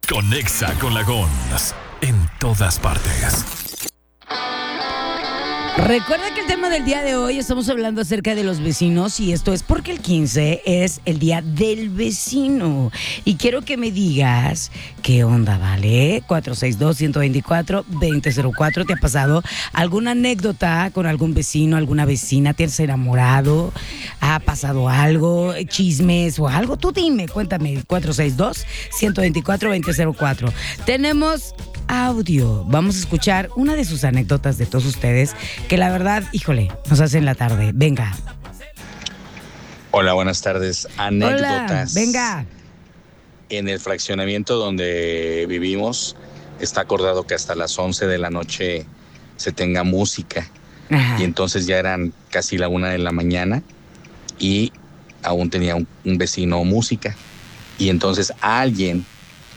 Conexa con la Gons en todas partes. Recuerda que el tema del día de hoy estamos hablando acerca de los vecinos y esto es porque el 15 es el día del vecino. Y quiero que me digas qué onda, ¿vale? 462-124-2004. ¿Te ha pasado alguna anécdota con algún vecino, alguna vecina? ¿Te has enamorado? ¿Ha pasado algo? ¿Chismes o algo? Tú dime, cuéntame. 462-124-2004. Tenemos audio. Vamos a escuchar una de sus anécdotas de todos ustedes que la verdad, híjole, nos hacen la tarde. Venga. Hola, buenas tardes. Anécdotas. Hola, venga. En el fraccionamiento donde vivimos está acordado que hasta las 11 de la noche se tenga música. Ajá. Y entonces ya eran casi la 1 de la mañana y aún tenía un vecino música. Y entonces alguien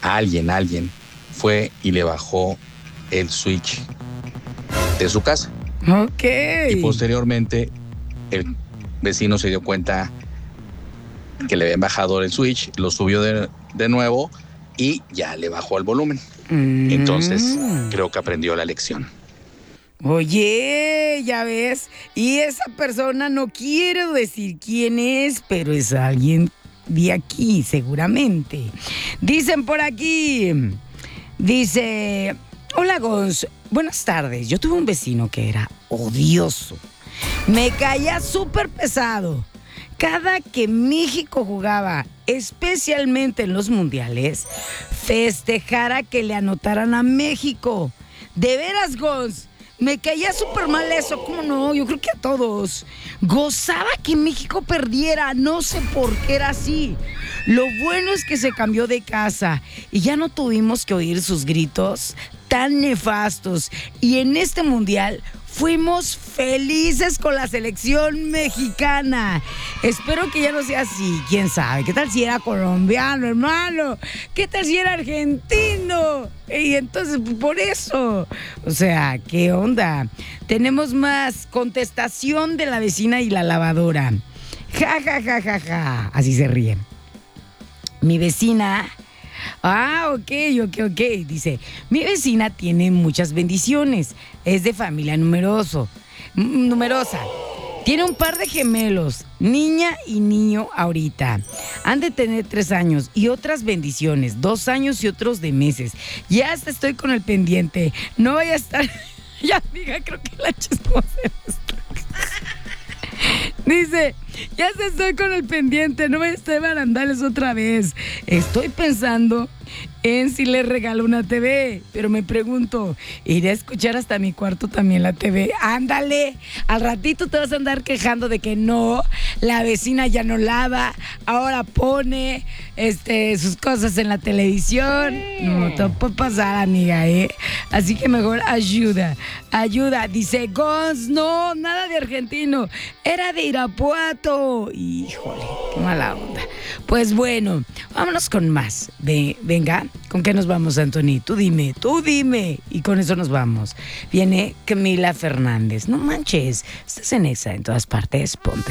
fue y le bajó el switch de su casa. Ok. Y posteriormente el vecino se dio cuenta que le habían bajado el switch, lo subió de nuevo y ya le bajó el volumen. Entonces creo que aprendió la lección. Oye, ya ves, y esa persona no quiero decir quién es, pero es alguien de aquí, seguramente. Dicen por aquí, dice, hola Gons, buenas tardes. Yo tuve un vecino que era odioso. Me caía súper pesado. Cada que México jugaba, especialmente en los mundiales, festejara que le anotaran a México. De veras, Gons, me caía súper mal eso. ¿Cómo no? Yo creo que a todos. Gozaba que México perdiera. No sé por qué era así. Lo bueno es que se cambió de casa y ya no tuvimos que oír sus gritos tan nefastos. Y en este mundial fuimos felices con la selección mexicana. Espero que ya no sea así. ¿Quién sabe? ¿Qué tal si era colombiano, hermano? ¿Qué tal si era argentino? Y entonces, por eso. O sea, ¿qué onda? Tenemos más contestación de la vecina y la lavadora. Ja, ja, ja, ja, ja. Así se ríen. Mi vecina... ok. Dice, mi vecina tiene muchas bendiciones. Es de familia numerosa. Tiene un par de gemelos, niña y niño ahorita. Han de tener 3 años y otras bendiciones, 2 años y otros de meses. Ya hasta estoy con el pendiente. No vaya a estar... Ya, amiga, creo que la chismosa esto. Dice, ya estoy con el pendiente, no me esté barandales otra vez. Estoy pensando en si le regalo una TV, pero me pregunto, ¿iré a escuchar hasta mi cuarto también la TV? Ándale, al ratito te vas a andar quejando de que no, la vecina ya no lava, ahora pone sus cosas en la televisión. No, te puede pasar, amiga, Así que mejor ayuda. Dice, Gons, no, nada de argentino, era de Irapuato. Híjole, qué mala onda. Pues bueno, vámonos con más. Venga, ¿con qué nos vamos, Anthony? Tú dime. Y con eso nos vamos. Viene Camila Fernández. No manches, estás en Exa en todas partes, ponte.